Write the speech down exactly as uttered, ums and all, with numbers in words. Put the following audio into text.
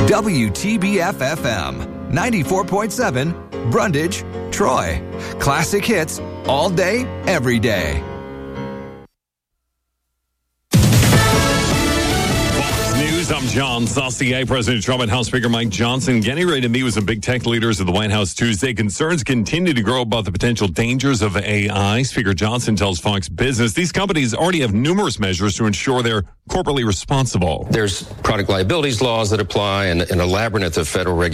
W T B F F M, ninety-four point seven, Brundage, Troy. Classic hits all day, every day. News, I'm John Saucier. President Trump and House Speaker Mike Johnson getting ready to meet with some big tech leaders at the White House Tuesday. Concerns continue to grow about the potential dangers of A I. Speaker Johnson tells Fox Business these companies already have numerous measures to ensure they're corporately responsible. There's product liabilities laws that apply and, and a labyrinth of federal regulations.